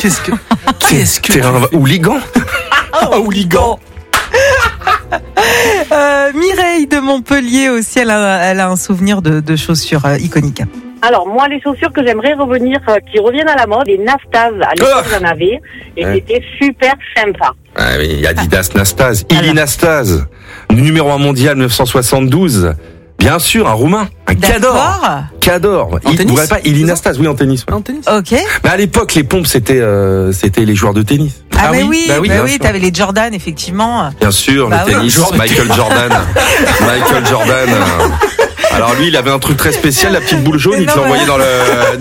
Qu'est-ce que T'es un hooligan? Un hooligan. Mireille de Montpellier aussi, elle a un souvenir de chaussures iconiques. Alors, moi, les chaussures que j'aimerais qui reviennent à la mode, les Nastase. À l'époque, j'en avais. Et c'était super sympa. Ah oui, Adidas Nastase. Ilie Nastase. Numéro 1 mondial 1972. Bien sûr, un Roumain. Un Cador. En tennis? Vous ne pas Ilie Nastase, oui, en tennis. Ouais. En tennis. Ok. Mais à l'époque, les pompes, c'était les joueurs de tennis. Ah, mais oui, bien sûr. t'avais les Jordan, effectivement. Bien sûr, Bah le oui. tennis, Michael Jordan. Alors lui, il avait un truc très spécial, la petite boule jaune, il te Non, l'envoyait dans le